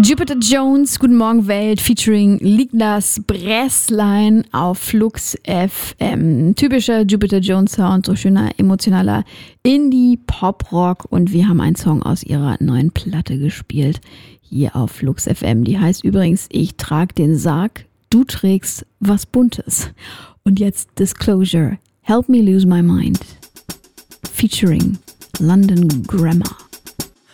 Jupiter Jones, Guten Morgen Welt, featuring Lignas Bresslein auf Flux FM. Typischer Jupiter Jones Sound, so schöner, emotionaler Indie-Pop-Rock. Und wir haben einen Song aus ihrer neuen Platte gespielt, hier auf Flux FM. Die heißt übrigens, ich trag den Sarg, du trägst was Buntes. Und jetzt Disclosure, Help Me Lose My Mind, featuring London Grammar.